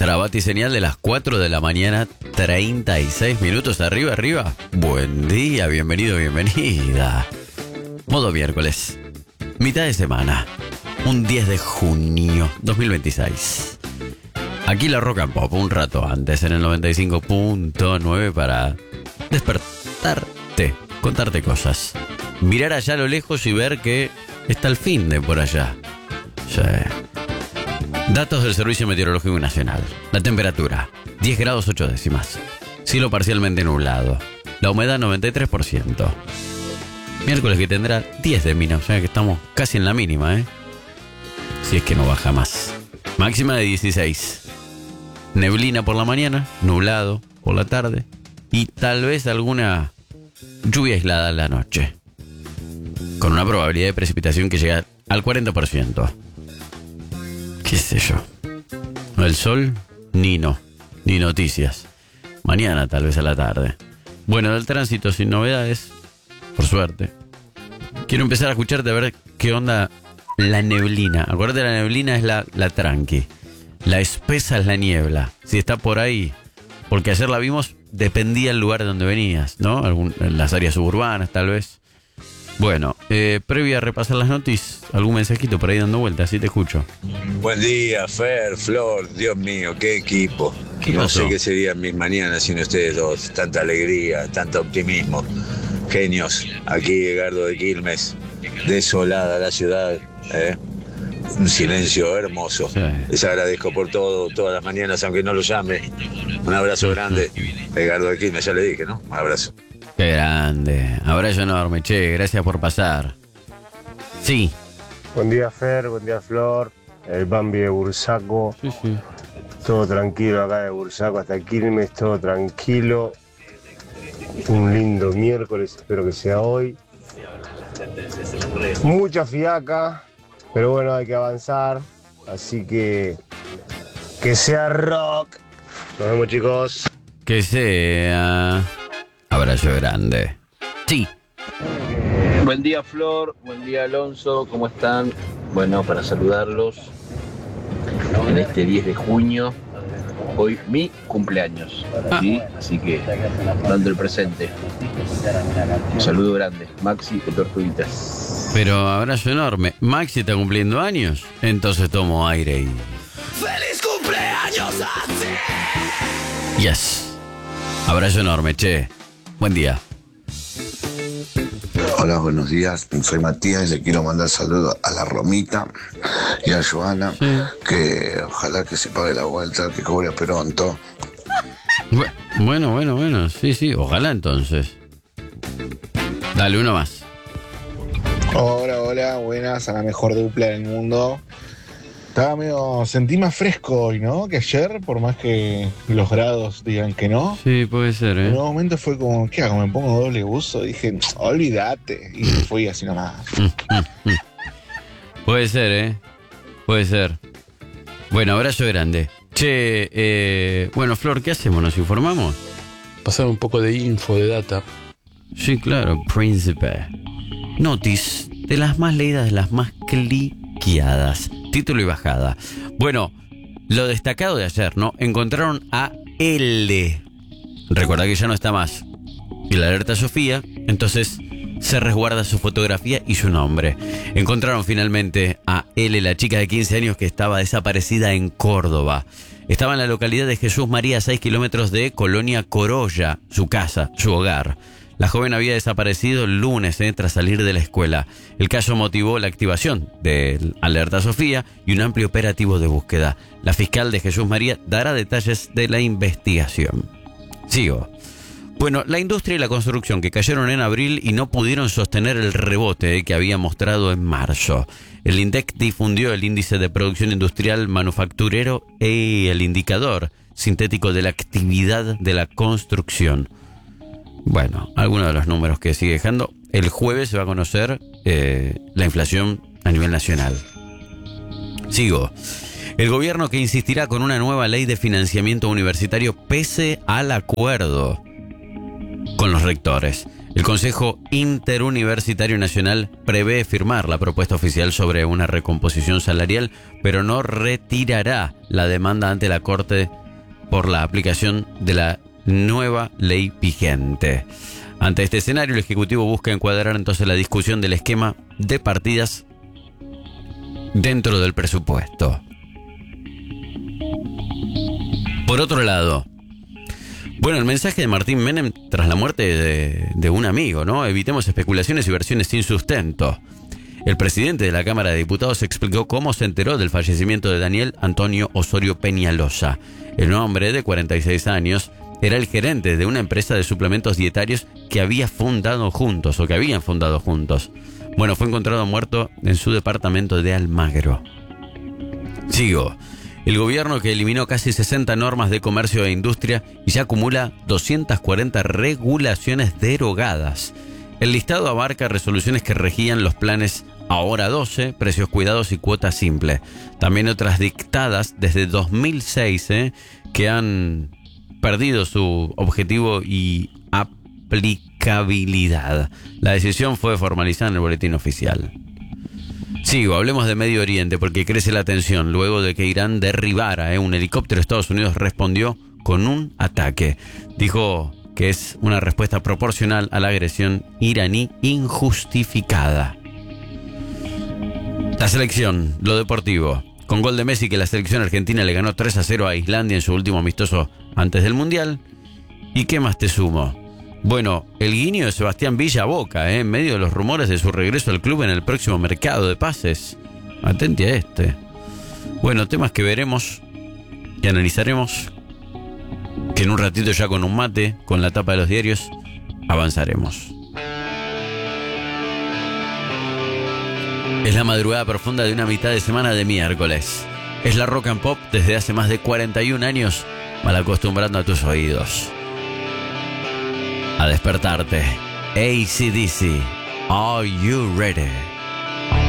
Para batiseñal de las 4 de la mañana, 36 minutos arriba. Buen día, bienvenido, bienvenida. Modo miércoles, mitad de semana, un 10 de junio 2026. Aquí la Rock and Pop, un rato antes en el 95.9 para despertarte, contarte cosas. Mirar allá a lo lejos y ver que está el fin de por allá. Sí. Datos del Servicio Meteorológico Nacional. La temperatura, 10 grados 8 décimas. Cielo parcialmente nublado. La humedad 93%. Miércoles que tendrá 10 de mínima, o sea que estamos casi en la mínima, ¿eh? Si es que no baja más. Máxima de 16. Neblina por la mañana, nublado por la tarde y tal vez alguna lluvia aislada en la noche. Con una probabilidad de precipitación que llega al 40%. ¿Qué sé yo? El sol, ni noticias. Mañana tal vez a la tarde. Bueno, del tránsito sin novedades, por suerte. Quiero empezar a escucharte a ver qué onda la neblina. Acuérdate, la neblina es la tranqui. La espesa es la niebla. Si está por ahí, porque ayer la vimos, dependía el lugar de donde venías, ¿no? En las áreas suburbanas tal vez. Bueno, previo a repasar las noticias, algún mensajito por ahí dando vueltas, así te escucho. Buen día, Fer, Flor, Dios mío, qué equipo. ¿Qué no pasó? sé qué serían mis mañanas sin ustedes dos. Tanta alegría, tanto optimismo. Genios, aquí Edgardo de Quilmes, desolada la ciudad, un silencio hermoso. Sí. Les agradezco por todo, todas las mañanas, aunque no lo llame. Un abrazo grande, Edgardo de Quilmes, ya le dije, ¿no? Un abrazo. Qué grande. Abrazo enorme, che. Gracias por pasar. Sí. Buen día, Fer, buen día, Flor. El Bambi de Bursaco. Sí. Todo tranquilo acá de Bursaco hasta Quilmes, todo tranquilo. Un lindo miércoles, espero que sea hoy. Mucha fiaca, pero bueno, hay que avanzar. Así que sea rock. Nos vemos, chicos. Que sea. Abrazo grande. Sí. Buen día, Flor, buen día, Alonso, ¿cómo están? Bueno, para saludarlos en este 10 de junio, hoy mi cumpleaños, ¿sí? Así que dando el presente. Un saludo grande, Maxi de Tortuguitas. Pero abrazo enorme. Maxi está cumpliendo años. Entonces tomo aire y. ¡Feliz cumpleaños a ti! Yes. Abrazo enorme, che. Buen día. Hola, buenos días. Soy Matías y le quiero mandar saludos a la Romita y a Joana, que ojalá que se pague la vuelta, que cobre pronto. Bueno. Sí. Ojalá entonces. Dale, uno más. Hola, buenas, a la mejor dupla del mundo. Sentí más fresco hoy, ¿no? Que ayer, por más que los grados digan que no. Sí, puede ser, En un momento fue como, ¿qué hago? ¿Me pongo doble buzo? Dije, olvídate. Y fui así nomás. Puede ser, Puede ser. Bueno, abrazo grande. Che, bueno, Flor, ¿qué hacemos? ¿Nos informamos? Pasar un poco de info, de data. Sí, claro, príncipe. Notis, de las más leídas, de las más cliqueadas. Título y bajada. Bueno, lo destacado de ayer, ¿no? Encontraron a L. Recordá que ya no está más. Y la alerta Sofía, entonces se resguarda su fotografía y su nombre. Encontraron finalmente a L, la chica de 15 años que estaba desaparecida en Córdoba. Estaba en la localidad de Jesús María, a 6 kilómetros de Colonia Corolla, su casa, su hogar. La joven había desaparecido el lunes tras salir de la escuela. El caso motivó la activación de Alerta Sofía y un amplio operativo de búsqueda. La fiscal de Jesús María dará detalles de la investigación. Sigo. Bueno, la industria y la construcción que cayeron en abril y no pudieron sostener el rebote que había mostrado en marzo. El INDEC difundió el índice de producción industrial manufacturero y el indicador sintético de la actividad de la construcción. Bueno, algunos de los números que sigue dejando. El jueves se va a conocer la inflación a nivel nacional. Sigo. El gobierno que insistirá con una nueva ley de financiamiento universitario pese al acuerdo con los rectores. El Consejo Interuniversitario Nacional prevé firmar la propuesta oficial sobre una recomposición salarial, pero no retirará la demanda ante la Corte por la aplicación de la nueva ley vigente. Ante este escenario, el Ejecutivo busca encuadrar entonces la discusión del esquema de partidas dentro del presupuesto. Por otro lado, bueno, el mensaje de Martín Menem tras la muerte de un amigo, ¿no? Evitemos especulaciones y versiones sin sustento. El presidente de la Cámara de Diputados explicó cómo se enteró del fallecimiento de Daniel Antonio Osorio Peñalosa. El hombre, de 46 años, era el gerente de una empresa de suplementos dietarios que habían fundado juntos. Bueno, fue encontrado muerto en su departamento de Almagro. Sigo. El gobierno, que eliminó casi 60 normas de comercio e industria y ya acumula 240 regulaciones derogadas. El listado abarca resoluciones que regían los planes Ahora 12, precios cuidados y cuota simple. También otras dictadas desde 2006 que han perdido su objetivo y aplicabilidad. La decisión fue formalizada en el boletín oficial. Sigo, hablemos de Medio Oriente porque crece la tensión luego de que Irán derribara un helicóptero. Estados Unidos respondió con un ataque. Dijo que es una respuesta proporcional a la agresión iraní injustificada. La selección, lo deportivo. Con gol de Messi, que la selección argentina le ganó 3-0 a Islandia en su último amistoso antes del Mundial. ¿Y qué más te sumo? Bueno, el guiño de Sebastián Villa a Boca, en medio de los rumores de su regreso al club en el próximo mercado de pases. Atente a este. Bueno, temas que veremos y analizaremos, que en un ratito ya con un mate, con la tapa de los diarios, avanzaremos. Es la madrugada profunda de una mitad de semana de miércoles. Es la rock and pop desde hace más de 41 años, malacostumbrando a tus oídos a despertarte. AC/DC, are you ready?